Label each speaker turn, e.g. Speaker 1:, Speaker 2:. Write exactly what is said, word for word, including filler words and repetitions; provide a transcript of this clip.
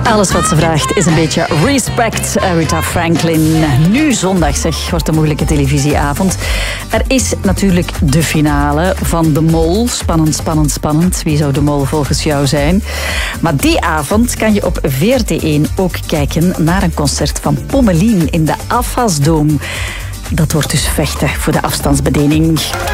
Speaker 1: Alles wat ze vraagt is een beetje respect. Aretha Franklin. Nu zondag, zeg, wordt een moeilijke televisieavond. Er is natuurlijk de finale van De Mol. Spannend, spannend, spannend. Wie zou De Mol volgens jou zijn? Maar die avond kan je op V R T één ook kijken naar een concert van Pommelien in de Afasdome. Dat wordt dus vechten voor de afstandsbediening.